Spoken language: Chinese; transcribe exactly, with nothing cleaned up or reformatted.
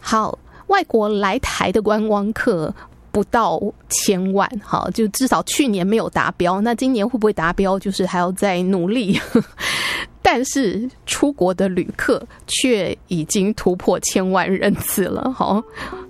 好，外国来台的观光客不到千万，好，就至少去年没有达标，那今年会不会达标，就是还要再努力。但是出国的旅客却已经突破千万人次了，好，